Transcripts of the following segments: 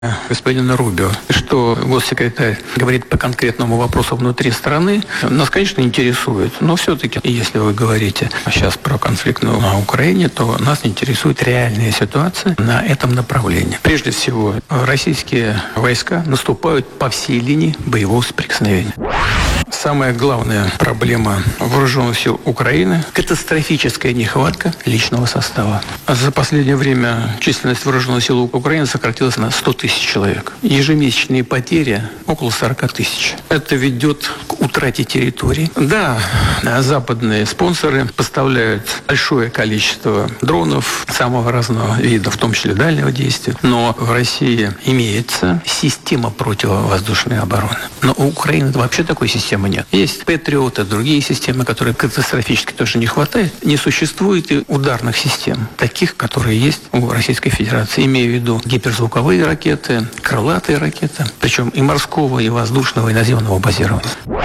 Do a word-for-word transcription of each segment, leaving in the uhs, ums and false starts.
господина Рубио, что госсекретарь говорит по конкретному вопросу внутри страны, нас, конечно, интересует. Но все-таки, если вы говорите сейчас про конфликт на Украине, то нас интересует реальная ситуация на этом направлении. Прежде всего, российские войска наступают по всей линии боевого соприкосновения. Самая главная проблема вооруженных сил Украины – катастрофическая нехватка личного состава. За последнее время численность вооруженных сил Украины сократилась на сто тысяч человек. Ежемесячные потери около сорок тысяч. Это ведет к утрате территорий. Да, западные спонсоры поставляют большое количество дронов самого разного вида, в том числе дальнего действия. Но в России имеется система противовоздушной обороны. Но у Украины вообще такой системы нет. Есть Патриоты, другие системы, которые катастрофически тоже не хватает. Не существует и ударных систем, таких, которые есть у Российской Федерации. Имею в виду гиперзвуковые ракеты, крылатые ракеты, причем и морского, и воздушного, и наземного базирования.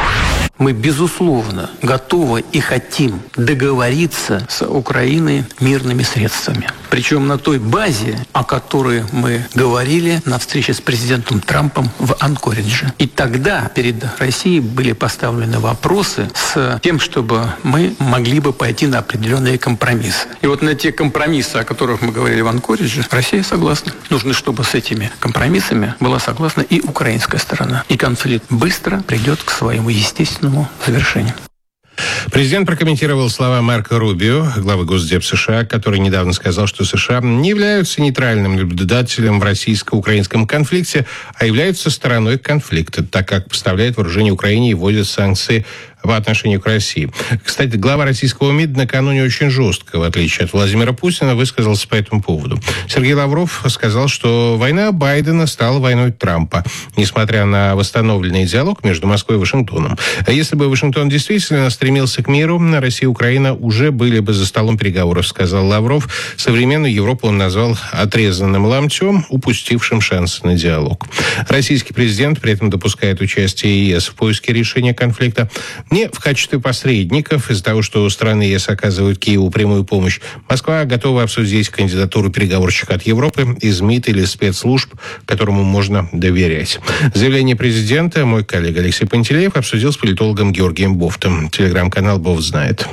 Мы, безусловно, готовы и хотим договориться с Украиной мирными средствами. Причем на той базе, о которой мы говорили на встрече с президентом Трампом в Анкоридже. И тогда перед Россией были поставлены вопросы с тем, чтобы мы могли бы пойти на определенные компромиссы. И вот на те компромиссы, о которых мы говорили в Анкоридже, Россия согласна. Нужно, чтобы с этими компромиссами была согласна и украинская сторона. И конфликт быстро придет к своему естественному завершению. Президент прокомментировал слова Марко Рубио, главы Госдеп США, который недавно сказал, что США не являются нейтральным наблюдателем в российско-украинском конфликте, а являются стороной конфликта, так как поставляет вооружение Украине и вводит санкции по отношению к России. Кстати, глава российского МИД накануне очень жестко, в отличие от Владимира Путина, высказался по этому поводу. Сергей Лавров сказал, что война Байдена стала войной Трампа, несмотря на восстановленный диалог между Москвой и Вашингтоном. А если бы Вашингтон действительно стремился к миру, Россия и Украина уже были бы за столом переговоров, сказал Лавров. Современную Европу он назвал отрезанным ломтем, упустившим шансы на диалог. Российский президент при этом допускает участие ЕС в поиске решения конфликта не в качестве посредников. Из-за того, что страны ЕС оказывают Киеву прямую помощь, Москва готова обсудить кандидатуру переговорщика от Европы из МИД или спецслужб, которому можно доверять. Заявление президента мой коллега Алексей Пантелеев обсудил с политологом Георгием Бофтом. Телеграм-канал «Бофт знает».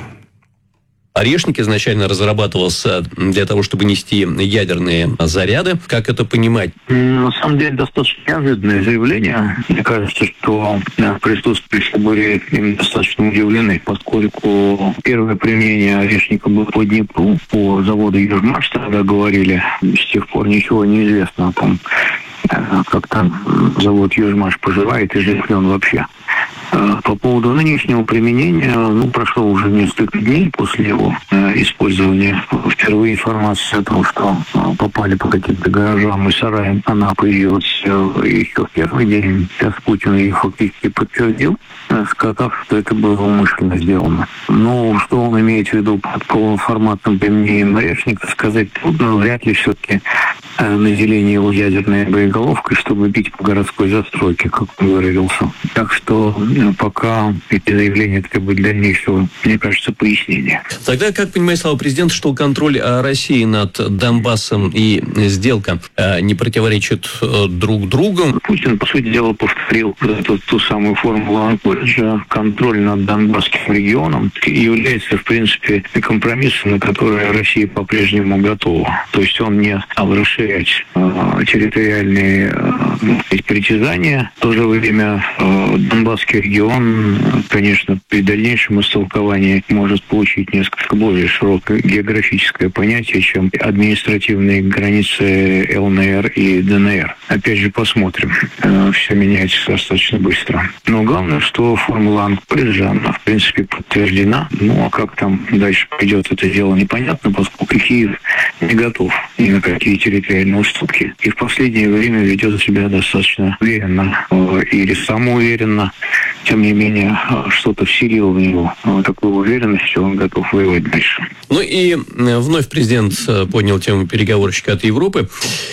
Орешник изначально разрабатывался для того, чтобы нести ядерные заряды. Как это понимать? На самом деле, достаточно неожиданное заявление. Мне кажется, что присутствующие были им достаточно удивлены, поскольку первое применение орешника было по Днепру, по заводу «Южмаш», тогда говорили. С тех пор ничего не известно о том, как там завод «Южмаш» поживает и жив ли он вообще. По поводу нынешнего применения, ну, прошло уже несколько дней после его э, использования. Впервые информация о том, что э, попали по каким-то гаражам и сараям, она появилась э, еще в первый день. Сейчас Путин ее фактически подтвердил, э, сказав, что это было умышленно сделано. Но что он имеет в виду под полноформатным применением орешника, сказать трудно. Вряд ли все-таки э, наделение его ядерной боеголовкой, чтобы бить по городской застройке, как он выразился. Так что пока эти заявления требуют дальнейшего, мне кажется, пояснения. Тогда, как понимает слова президента, что контроль России над Донбассом и сделка не противоречат друг другу? Путин, по сути дела, повторил эту, ту самую формулу Анкориджа. Контроль над Донбасским регионом является, в принципе, компромиссом, на который Россия по-прежнему готова. То есть он не стал расширять э, территориальные э, притязания. В то же время э, Донбасский регион, конечно, при дальнейшем истолковании может получить несколько более широкое географическое понятие, чем административные границы ЛНР и ДНР. Опять же, посмотрим. Все меняется достаточно быстро. Но главное, что формула Анкориджа, она, в принципе, подтверждена. Ну, а как там дальше пойдет это дело, непонятно, поскольку Киев не готов ни на какие территориальные уступки. И в последнее время ведет себя достаточно уверенно или самоуверенно. Тем не менее, что-то вселило в него такую уверенность, что он готов воевать дальше. Ну и вновь президент поднял тему переговорщика от Европы.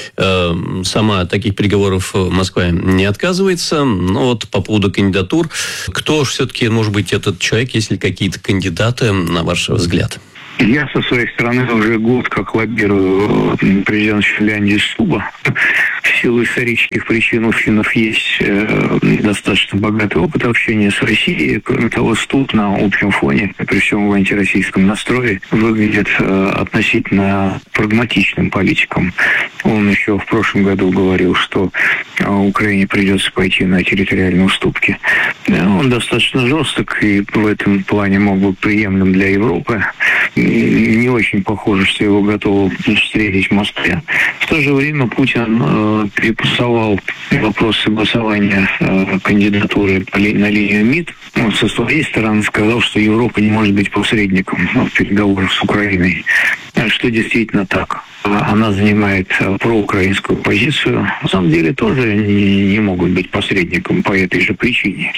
Сама от таких переговоров Москва не отказывается. Но вот по поводу кандидатур, кто же все-таки может быть этот человек, если какие-то кандидаты, на ваш взгляд? Я со своей стороны уже год как лоббирую президента Финляндии Стуба. В силу исторических причин у финнов есть э, достаточно богатый опыт общения с Россией. Кроме того, Стуб на общем фоне, при всем его антироссийском настрое, выглядит э, относительно прагматичным политиком. Он еще в прошлом году говорил, что э, Украине придется пойти на территориальные уступки. Да, он достаточно жесток и в этом плане мог быть приемлем для Европы. Не очень похоже, что его готовы встретить в Москве. В то же время Путин э, перепасовал вопрос согласования э, кандидатуры по ли, на линию МИД. Он со своей стороны сказал, что Европа не может быть посредником в переговорах с Украиной. Что действительно так. Она занимает проукраинскую позицию. На самом деле тоже не, не могут быть посредником по этой же причине.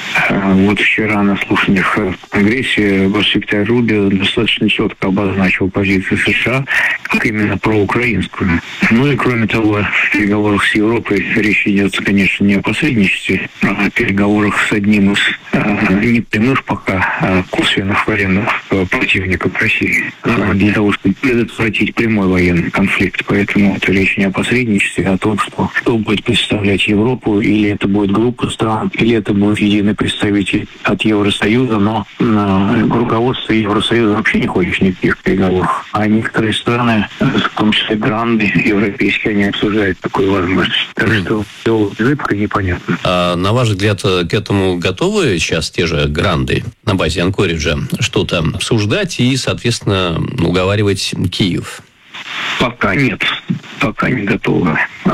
Вот вчера на слушаниях в Конгрессе госсекретарь Рубио достаточно четко обозначил позицию США как именно проукраинскую. Ну и кроме того, в переговорах с Европой речь идет, конечно, не о посредничестве, а о переговорах с одним из не прямых пока косвенных военных противников России для того, чтобы предотвратить прямой военный конфликт. Поэтому это речь не о посредничестве, а о том, что кто будет представлять Европу, или это будет группа стран, или это будет единый представитель от Евросоюза, но руководство Евросоюза вообще не хочет никаких переговоров. А некоторые страны, в том числе гранды европейские, они обсуждают такую возможность. Так что все зыбко и непонятно. А на ваш взгляд, к этому готовы сейчас те же гранды на базе Анкориджа что-то обсуждать и, соответственно, уговаривать Киев? Пока нет. Пока не готовы.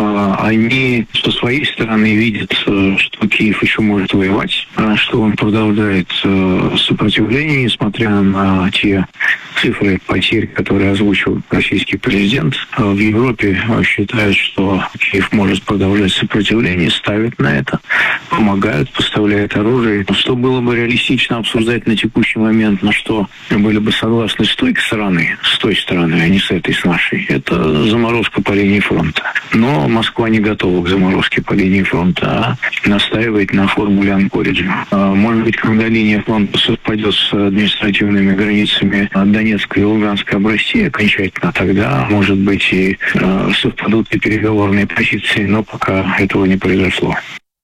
Они со своей стороны видят, что Киев еще может воевать, что он продолжает сопротивление, несмотря на те цифры потерь, которые озвучил российский президент. В Европе считают, что Киев может продолжать сопротивление, ставят на это, помогают, поставляют оружие. Что было бы реалистично обсуждать на текущий момент, на что были бы согласны с той стороны, с той стороны, а не с этой, с нашей, это заморозка по линии фронта. Но Москва не готова к заморозке по линии фронта, а настаивает на формуле Анкориджа. Может быть, когда линия фронта совпадет с административными границами Донецкой и Луганской областей окончательно, тогда, может быть, и совпадут и переговорные позиции, но пока этого не произошло.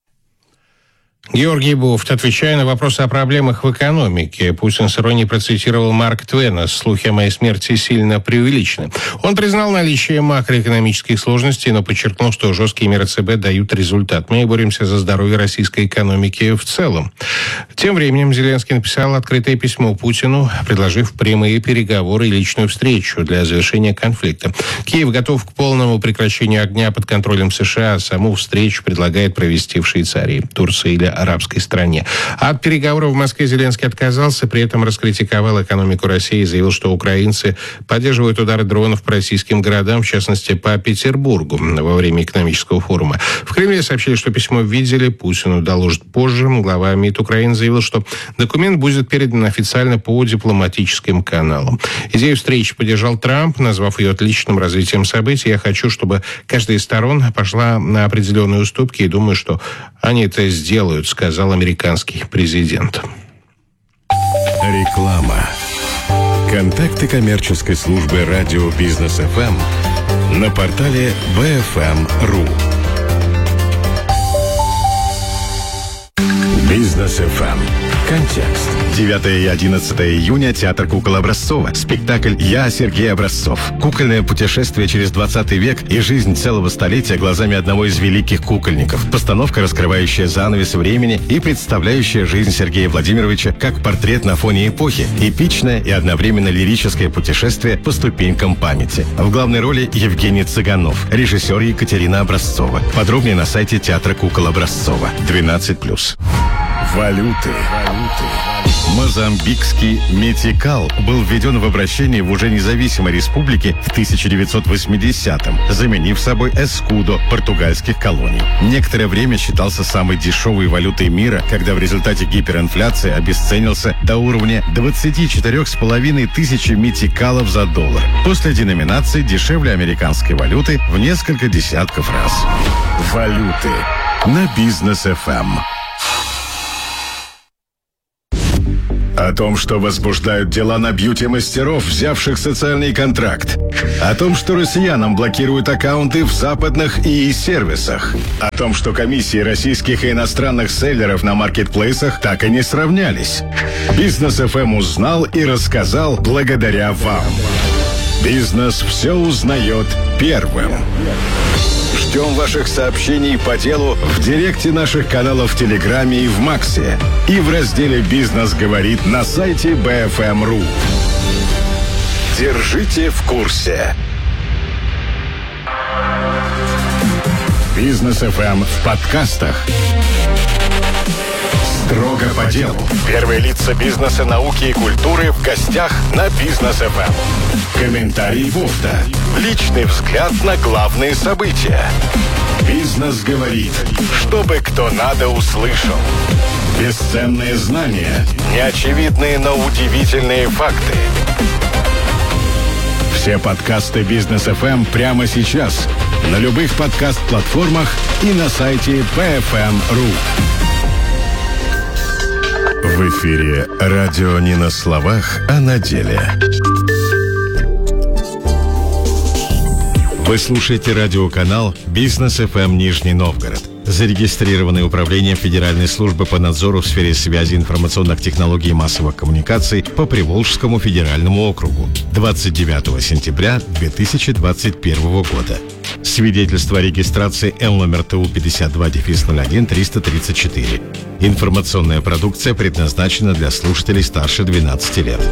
Георгий Буфт, отвечая на вопросы о проблемах в экономике, Путин с иронией процитировал Марка Твена: «Слухи о моей смерти сильно преувеличены». Он признал наличие макроэкономических сложностей, но подчеркнул, что жесткие меры ЦБ дают результат. Мы боремся за здоровье российской экономики в целом. Тем временем Зеленский написал открытое письмо Путину, предложив прямые переговоры и личную встречу для завершения конфликта. Киев готов к полному прекращению огня под контролем США, а саму встречу предлагает провести в Швейцарии, Турции или арабской стране. От переговоров в Москве Зеленский отказался, при этом раскритиковал экономику России и заявил, что украинцы поддерживают удары дронов по российским городам, в частности, по Петербургу, во время экономического форума. В Кремле сообщили, что письмо видели, Путину доложат позже. Глава МИД Украины заявил, что документ будет передан официально по дипломатическим каналам. Идею встречи поддержал Трамп, назвав ее отличным развитием событий. «Я хочу, чтобы каждая из сторон пошла на определенные уступки, и думаю, что они это сделают», — сказал американский президент. Реклама. Контакты коммерческой службы радио Бизнес эф эм на портале би эф эм точка ру. Бизнес эф эм. Контекст. девятого и одиннадцатого июня Театр кукол Образцова. Спектакль «Я, Сергей Образцов». Кукольное путешествие через двадцатый век и жизнь целого столетия глазами одного из великих кукольников. Постановка, раскрывающая занавес времени и представляющая жизнь Сергея Владимировича как портрет на фоне эпохи. Эпичное и одновременно лирическое путешествие по ступенькам памяти. В главной роли Евгений Цыганов, режиссер Екатерина Образцова. Подробнее на сайте Театра кукол Образцова. двенадцать плюс. Валюты. Мозамбикский метикал был введен в обращение в уже независимой республике в тысяча девятьсот восьмидесятом, заменив собой эскудо португальских колоний. Некоторое время считался самой дешевой валютой мира, когда в результате гиперинфляции обесценился до уровня двадцати четырёх с половиной тысяч метикалов за доллар. После деноминации дешевле американской валюты в несколько десятков раз. Валюты на Бизнес эф эм. О том, что возбуждают дела на бьюти-мастеров, взявших социальный контракт. О том, что россиянам блокируют аккаунты в западных ИИ-сервисах. О том, что комиссии российских и иностранных селлеров на маркетплейсах так и не сравнялись. Бизнес эф эм узнал и рассказал благодаря вам. Бизнес все узнает первым. Ждем ваших сообщений по делу в директе наших каналов в Телеграме и в Максе. И в разделе «Бизнес говорит» на сайте би эф эм точка ру. Держите в курсе. Бизнес эф эм в подкастах. Строго по делу. Первые лица бизнеса, науки и культуры в гостях на Бизнес эф эм. Комментарий Вовта. Личный взгляд на главные события. Бизнес говорит. Чтобы кто надо услышал. Бесценные знания. Неочевидные, но удивительные факты. Все подкасты Бизнес эф эм прямо сейчас. На любых подкаст-платформах и на сайте би эф эм точка ру. В эфире радио не на словах, а на деле. Вы слушаете радиоканал Бизнес эф эм Нижний Новгород, зарегистрированный управлением Федеральной службы по надзору в сфере связи, информационных технологий и массовых коммуникаций по Приволжскому федеральному округу двадцать девятого сентября две тысячи двадцать первого года. Свидетельство о регистрации Л номер Т У пятьдесят два ноль один триста тридцать четыре. Информационная продукция предназначена для слушателей старше двенадцати лет.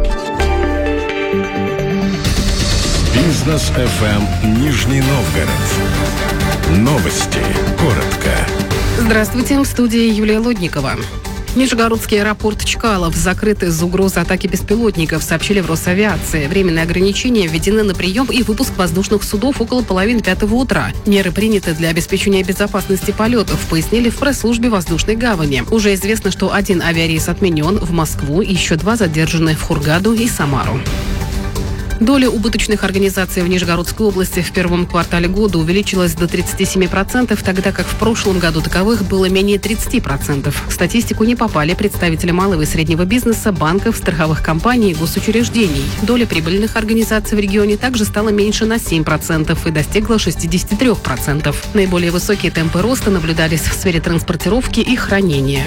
Бизнес эф эм Нижний Новгород. Новости. Коротко. Здравствуйте, в студии Юлия Лодникова. Нижегородский аэропорт Чкалов закрыт из-за угрозы атаки беспилотников, сообщили в Росавиации. Временные ограничения введены на прием и выпуск воздушных судов около половины пятого утра. Меры приняты для обеспечения безопасности полетов, пояснили в пресс-службе воздушной гавани. Уже известно, что один авиарейс отменен в Москву, еще два задержаны в Хургаду и Самару. Доля убыточных организаций в Нижегородской области в первом квартале года увеличилась до тридцати семи процентов, тогда как в прошлом году таковых было менее тридцати процентов. В статистику не попали представители малого и среднего бизнеса, банков, страховых компаний и госучреждений. Доля прибыльных организаций в регионе также стала меньше на семь процентов и достигла шестидесяти трёх процентов. Наиболее высокие темпы роста наблюдались в сфере транспортировки и хранения.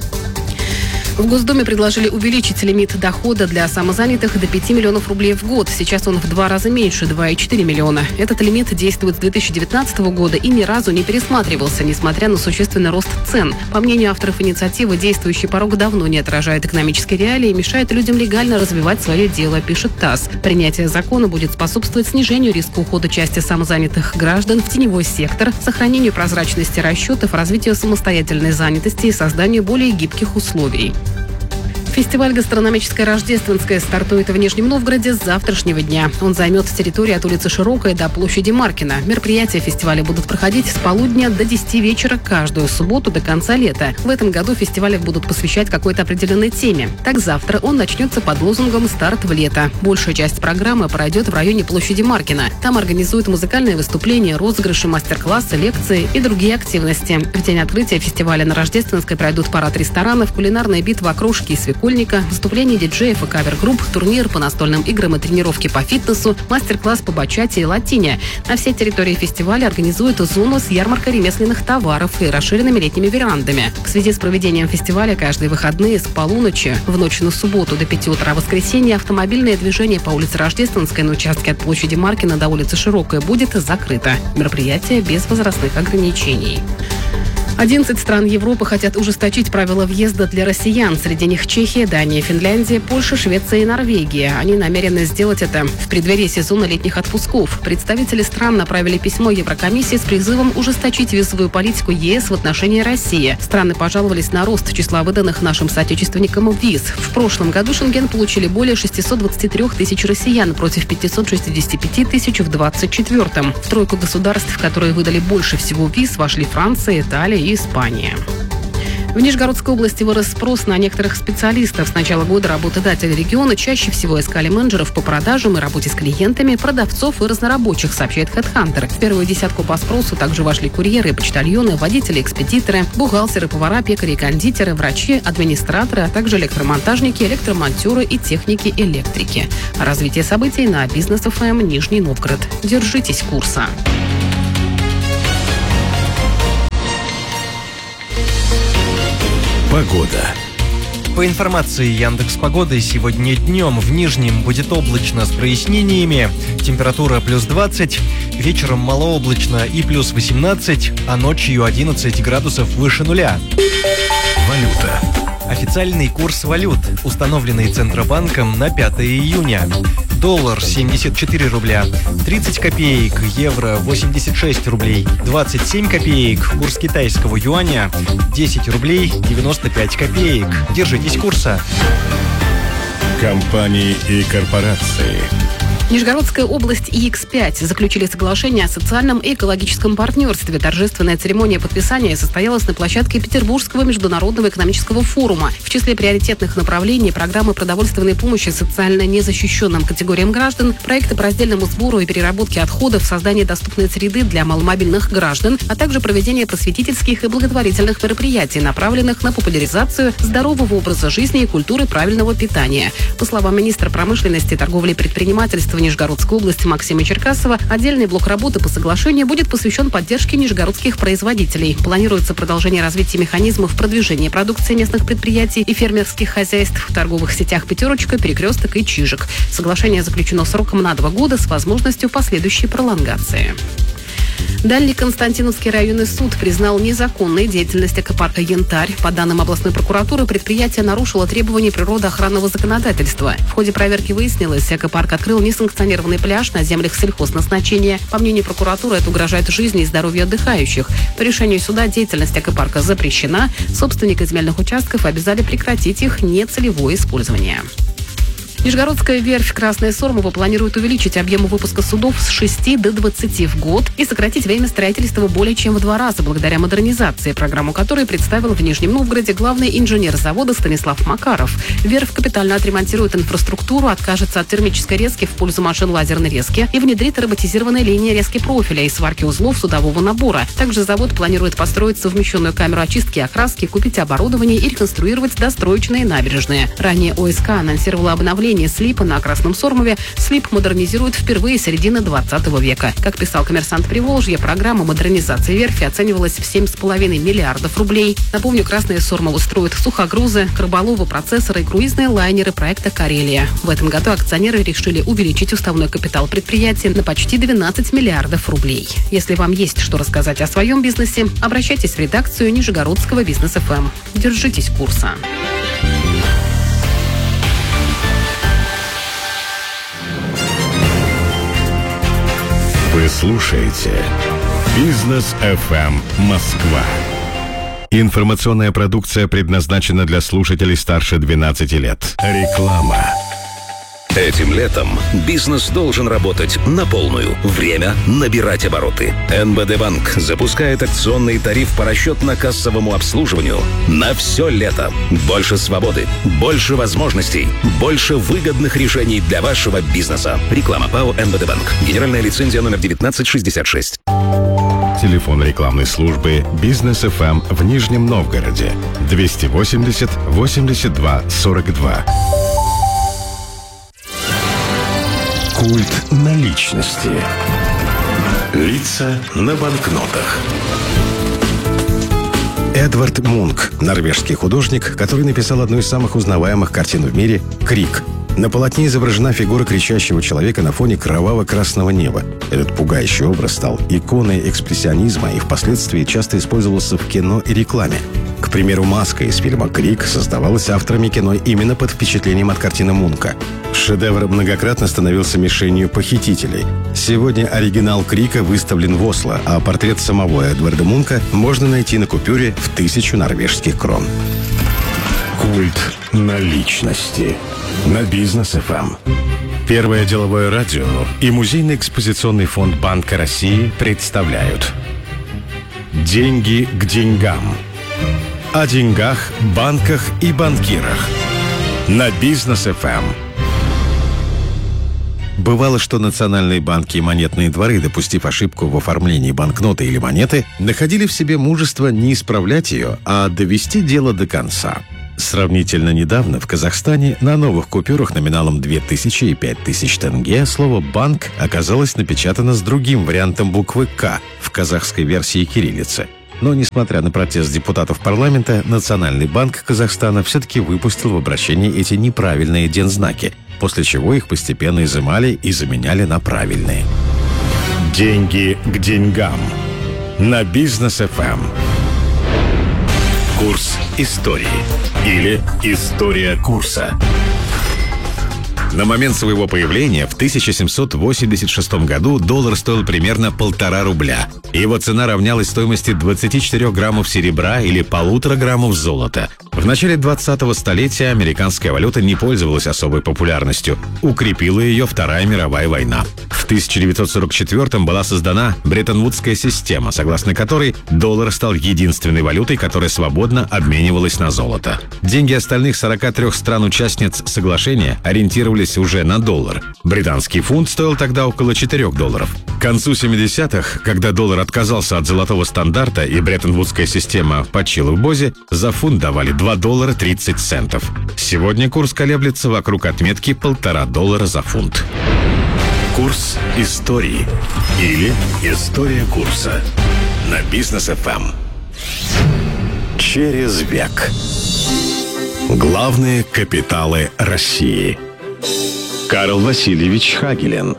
В Госдуме предложили увеличить лимит дохода для самозанятых до пяти миллионов рублей в год. Сейчас он в два раза меньше – два и четыре миллиона. Этот лимит действует с две тысячи девятнадцатого года и ни разу не пересматривался, несмотря на существенный рост цен. По мнению авторов инициативы, действующий порог давно не отражает экономической реалии и мешает людям легально развивать свое дело, пишет ТАСС. Принятие закона будет способствовать снижению риска ухода части самозанятых граждан в теневой сектор, сохранению прозрачности расчетов, развитию самостоятельной занятости и созданию более гибких условий. Фестиваль «Гастрономическое Рождественское» стартует в Нижнем Новгороде с завтрашнего дня. Он займет территорию от улицы Широкая до площади Маркина. Мероприятия фестиваля будут проходить с полудня до десяти вечера каждую субботу до конца лета. В этом году фестивали будут посвящать какой-то определенной теме. Так, завтра он начнется под лозунгом «Старт в лето». Большая часть программы пройдет в районе площади Маркина. Там организуют музыкальные выступления, розыгрыши, мастер-классы, лекции и другие активности. В день открытия фестиваля на Рождественской пройдут парад ресторанов, кулинарная битва окрошки и свекольника, выступления диджеев и кавер-групп, турнир по настольным играм и тренировки по фитнесу, мастер-класс по бачате и латине. На всей территории фестиваля организуют зону с ярмаркой ремесленных товаров и расширенными летними верандами. В связи с проведением фестиваля каждые выходные с полуночи в ночь на субботу до пяти утра воскресенья автомобильное движение по улице Рождественской на участке от площади Маркина до улицы Широкая будет закрыто. Мероприятие без возрастных ограничений. одиннадцать стран Европы хотят ужесточить правила въезда для россиян. Среди них Чехия, Дания, Финляндия, Польша, Швеция и Норвегия. Они намерены сделать это в преддверии сезона летних отпусков. Представители стран направили письмо Еврокомиссии с призывом ужесточить визовую политику е эс в отношении России. Страны пожаловались на рост числа выданных нашим соотечественникам виз. В прошлом году Шенген получили более шестисот двадцати трёх тысяч россиян против пятисот шестидесяти пяти тысяч в двадцать четвёртом. В тройку государств, которые выдали больше всего виз, вошли Франция, Италия и Испания. В В Нижегородской области вырос спрос на некоторых специалистов. С начала года работодатели региона чаще всего искали менеджеров по продажам и работе с клиентами, продавцов и разнорабочих, сообщает HeadHunter. В первую десятку по спросу также вошли курьеры и почтальоны, водители, экспедиторы, бухгалтеры, повара, пекари, кондитеры, врачи, администраторы, а также электромонтажники, электромонтёры и техники-электрики. Развитие событий на Бизнес эф эм Нижний Новгород. Держитесь курса. Погода. По информации Яндекс.Погоды, сегодня днем в Нижнем будет облачно с прояснениями, температура плюс двадцать, вечером малооблачно и плюс восемнадцать, а ночью одиннадцать градусов выше нуля. Валюта. Официальный курс валют, установленный Центробанком на пятое июня. Доллар семьдесят четыре рубля, тридцать копеек, евро восемьдесят шесть рублей, двадцать семь копеек, курс китайского юаня десять рублей девяносто пять копеек. Держитесь курса. Компании и корпорации. Нижегородская область и икс пять заключили соглашение о социальном и экологическом партнерстве. Торжественная церемония подписания состоялась на площадке Петербургского международного экономического форума. В числе приоритетных направлений программы продовольственной помощи социально незащищенным категориям граждан, проекты по раздельному сбору и переработке отходов, создание доступной среды для маломобильных граждан, а также проведение просветительских и благотворительных мероприятий, направленных на популяризацию здорового образа жизни и культуры правильного питания. По словам министра промышленности, торговли и предпринимательства Нижегородской области Максима Черкасова, отдельный блок работы по соглашению будет посвящен поддержке нижегородских производителей. Планируется продолжение развития механизмов продвижения продукции местных предприятий и фермерских хозяйств в торговых сетях «Пятерочка», «Перекресток» и «Чижик». Соглашение заключено сроком на два года с возможностью последующей пролонгации. Дальний Константиновский районный суд признал незаконной деятельность экопарка «Янтарь». По данным областной прокуратуры, предприятие нарушило требования природоохранного законодательства. В ходе проверки выяснилось, экопарк открыл несанкционированный пляж на землях сельхозназначения. По мнению прокуратуры, это угрожает жизни и здоровью отдыхающих. По решению суда деятельность экопарка запрещена. Собственники земельных участков обязали прекратить их нецелевое использование. Нижегородская верфь «Красная Сормова» планирует увеличить объемы выпуска судов с шести до двадцати в год и сократить время строительства более чем в два раза благодаря модернизации, программу которой представил в Нижнем Новгороде главный инженер завода Станислав Макаров. Верфь капитально отремонтирует инфраструктуру, откажется от термической резки в пользу машин лазерной резки и внедрит роботизированные линии резки профиля и сварки узлов судового набора. Также завод планирует построить совмещенную камеру очистки и окраски, купить оборудование и реконструировать достроечные набережные. Ранее о эс ка анонсировала обновление слипа на Красном Сормове. Слип модернизируют впервые с середины двадцатого века. Как писал «Коммерсант Приволжья», программа модернизации верфи оценивалась в семь с половиной миллиардов рублей. Напомню, Красная Сормова строит сухогрузы, рыболовы, процессоры и круизные лайнеры проекта «Карелия». В этом году акционеры решили увеличить уставной капитал предприятия на почти двенадцать миллиардов рублей. Если вам есть что рассказать о своем бизнесе, обращайтесь в редакцию Нижегородского Бизнес эф эм. Держитесь курса. Вы слушаете Бизнес эф эм Москва. Информационная продукция предназначена для слушателей старше двенадцати лет. Реклама. Этим летом бизнес должен работать на полную. Время набирать обороты. эн бэ дэ Банк запускает акционный тариф по расчетно-кассовому обслуживанию на все лето. Больше свободы, больше возможностей, больше выгодных решений для вашего бизнеса. Реклама ПАО эн бэ дэ Банк. Генеральная лицензия номер девятнадцать шестьдесят шесть. Телефон рекламной службы Бизнес эф эм в Нижнем Новгороде двести восемьдесят восемьдесят два сорок два. Культ наличности. Лица на банкнотах. Эдвард Мунк, норвежский художник, который написал одну из самых узнаваемых картин в мире «Крик». На полотне изображена фигура кричащего человека на фоне кроваво-красного неба. Этот пугающий образ стал иконой экспрессионизма и впоследствии часто использовался в кино и рекламе. К примеру, маска из фильма «Крик» создавалась авторами кино именно под впечатлением от картины Мунка. Шедевр многократно становился мишенью похитителей. Сегодня оригинал «Крика» выставлен в Осло, а портрет самого Эдварда Мунка можно найти на купюре в тысячу норвежских крон. Культ наличности на Бизнес эф эм. Первое деловое радио и музейный экспозиционный фонд Банка России представляют «Деньги к деньгам». О деньгах, банках и банкирах. На Бизнес эф эм. Бывало, что национальные банки и монетные дворы, допустив ошибку в оформлении банкноты или монеты, находили в себе мужество не исправлять ее, а довести дело до конца. Сравнительно недавно в Казахстане на новых купюрах номиналом две тысячи и пять тысяч тенге слово «банк» оказалось напечатано с другим вариантом буквы «К» в казахской версии кириллицы. Но, несмотря на протест депутатов парламента, Национальный банк Казахстана все-таки выпустил в обращении эти неправильные дензнаки, после чего их постепенно изымали и заменяли на правильные. Деньги к деньгам. На Бизнес эф эм. Курс истории. Или история курса. На момент своего появления в тысяча семьсот восемьдесят шестом году доллар стоил примерно полтора рубля. Его цена равнялась стоимости двадцати четырёх граммов серебра или полутора граммов золота. В начале двадцатого столетия американская валюта не пользовалась особой популярностью. Укрепила ее Вторая мировая война. В тысяча девятьсот сорок четвёртом была создана Бреттон-Вудская система, согласно которой доллар стал единственной валютой, которая свободно обменивалась на золото. Деньги остальных сорока трёх стран-участниц соглашения ориентировались уже на доллар. Британский фунт стоил тогда около четырёх долларов. К концу семидесятых, когда доллар отказался от золотого стандарта и Бреттон-Вудская система почила в бозе, за фунт давали два доллара тридцать центов. Сегодня курс колеблется вокруг отметки полтора доллара за фунт. Курс истории. Или история курса. На Бизнес эф эм. Через век. Главные капиталы России. Карл Васильевич Хагелен.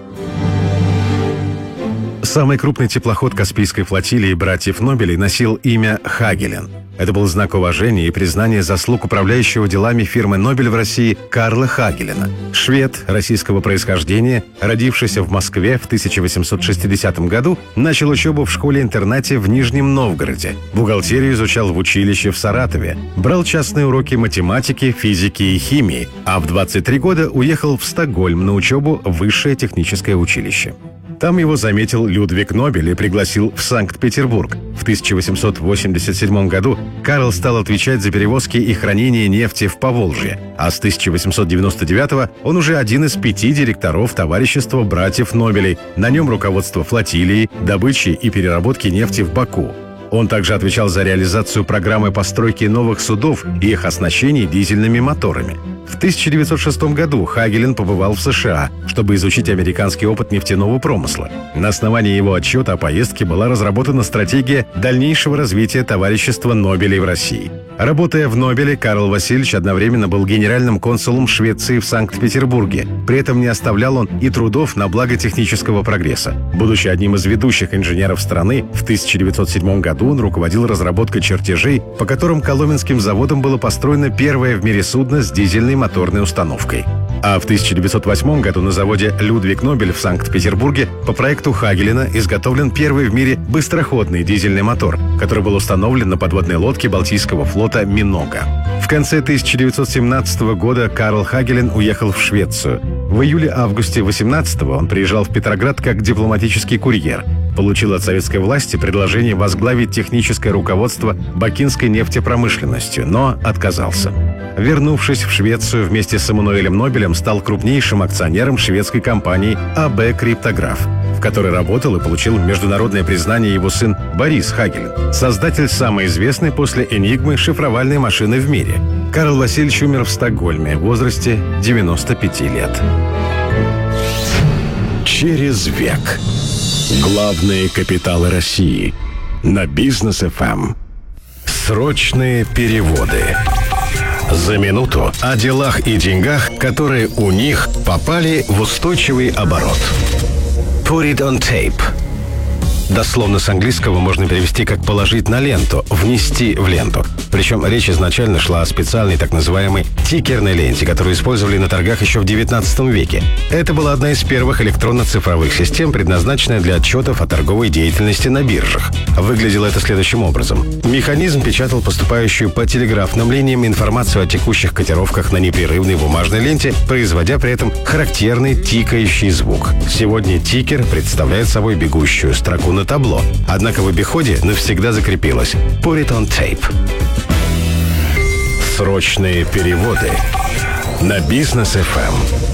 Самый крупный теплоход Каспийской флотилии братьев Нобелей носил имя «Хагелен». Это был знак уважения и признания заслуг управляющего делами фирмы «Нобель» в России Карла Хагелена. Швед российского происхождения, родившийся в Москве в тысяча восемьсот шестидесятом году, начал учебу в школе-интернате в Нижнем Новгороде. Бухгалтерию изучал в училище в Саратове. Брал частные уроки математики, физики и химии. А в двадцать три года уехал в Стокгольм на учебу в высшее техническое училище. Там его заметил Людвиг Нобель и пригласил в Санкт-Петербург. В тысяча восемьсот восемьдесят седьмом году Карл стал отвечать за перевозки и хранение нефти в Поволжье, а с тысяча восемьсот девяносто девятого он уже один из пяти директоров товарищества братьев Нобелей. На нем руководство флотилией, добычи и переработки нефти в Баку. Он также отвечал за реализацию программы постройки новых судов и их оснащения дизельными моторами. В тысяча девятьсот шестом году Хагелен побывал в США, чтобы изучить американский опыт нефтяного промысла. На основании его отчета о поездке была разработана стратегия дальнейшего развития товарищества Нобелей в России. Работая в Нобеле, Карл Васильевич одновременно был генеральным консулом Швеции в Санкт-Петербурге. При этом не оставлял он и трудов на благо технического прогресса. Будучи одним из ведущих инженеров страны, в тысяча девятьсот седьмом году он руководил разработкой чертежей, по которым Коломенским заводом было построено первое в мире судно с дизельной моторной установкой. А в тысяча девятьсот восьмом году на заводе «Людвиг Нобель» в Санкт-Петербурге по проекту Хагелена изготовлен первый в мире быстроходный дизельный мотор, который был установлен на подводной лодке Балтийского флота «Минога». В конце тысяча девятьсот семнадцатого года Карл Хагелен уехал в Швецию. В июле-августе восемнадцатого он приезжал в Петроград как дипломатический курьер. Получил от советской власти предложение возглавить техническое руководство бакинской нефтепромышленностью, но отказался. Вернувшись в Швецию, вместе с Эммануэлем Нобелем стал крупнейшим акционером шведской компании «а бэ Криптограф», в которой работал и получил международное признание его сын Борис Хагелен, создатель самой известной после «Энигмы» шифровальной машины в мире. Карл Васильевич умер в Стокгольме в возрасте девяноста пяти лет. Через век. Главные капиталы России. На Бизнес эф эм. Срочные переводы. За минуту о делах и деньгах, которые у них попали в устойчивый оборот. Put it on tape. Дословно с английского можно перевести как «положить на ленту», «внести в ленту». Причем речь изначально шла о специальной так называемой тикерной ленте, которую использовали на торгах еще в девятнадцатом веке. Это была одна из первых электронно-цифровых систем, предназначенная для отчетов о торговой деятельности на биржах. Выглядело это следующим образом. Механизм печатал поступающую по телеграфным линиям информацию о текущих котировках на непрерывной бумажной ленте, производя при этом характерный тикающий звук. Сегодня тикер представляет собой бегущую строку на табло, однако в обиходе навсегда закрепилось «Put it on tape». Срочные переводы на Бизнес эф эм.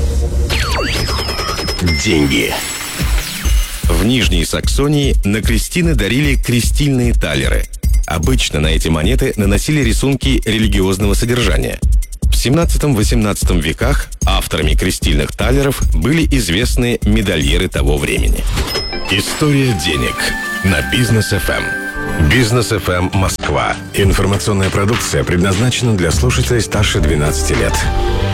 Деньги. В Нижней Саксонии на крестины дарили крестильные талеры. Обычно на эти монеты наносили рисунки религиозного содержания. В семнадцатом-восемнадцатом веках авторами крестильных талеров были известные медальеры того времени. История денег на Бизнес эф эм. Бизнес эф эм Москва. Информационная продукция предназначена для слушателей старше двенадцати лет.